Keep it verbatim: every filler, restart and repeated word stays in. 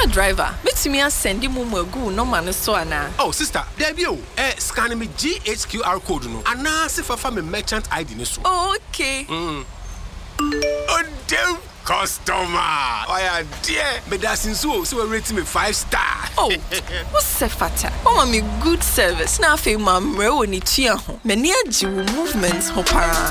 driver, metumi asend mu magu no man so ana. Oh sister, there be o. Eh scan me G H Q R code no. Ana se fafa me merchant I D ni so. Oh, okay. Mm. Oh damn customer. Oh yeah, dear. Me da sinso so we rate me five star. Oh. What's fata? Oh me good service. Na fe ma mre woni tua ho. Me ni agi wo movements ho para.